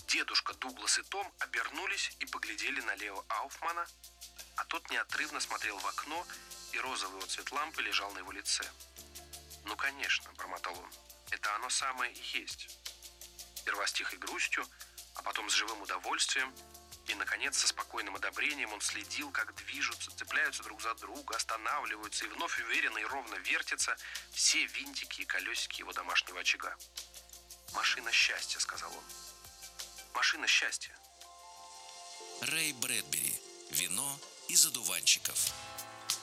Дедушка Дуглас и Том обернулись и поглядели на Лео Ауфмана, а тот неотрывно смотрел в окно, и розовый отцвет лампы лежал на его лице. «Ну, конечно», — бормотал он, — «это оно самое и есть». Сперва с тихой грустью, а потом с живым удовольствием, и, наконец, со спокойным одобрением он следил, как движутся, цепляются друг за друга, останавливаются и вновь уверенно и ровно вертятся все винтики и колесики его домашнего очага. «Машина счастья», — сказал он. «Машина счастья». Рэй Брэдбери. Вино из одуванчиков.